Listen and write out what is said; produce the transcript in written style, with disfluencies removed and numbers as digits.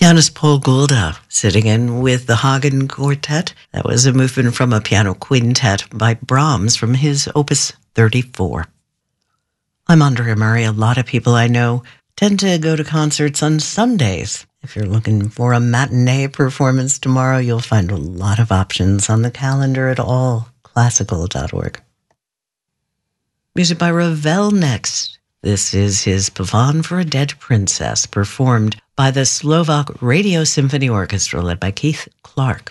Pianist Paul Gulda sitting in with the Hagen Quartet. That was a movement from a piano quintet by Brahms from his Opus 34. I'm Andrea Murray. A lot of people I know tend to go to concerts on Sundays. If you're looking for a matinee performance tomorrow, you'll find a lot of options on the calendar at allclassical.org. Music by Ravel next. This is his Pavane for a Dead Princess, performed by the Slovak Radio Symphony Orchestra, led by Keith Clark.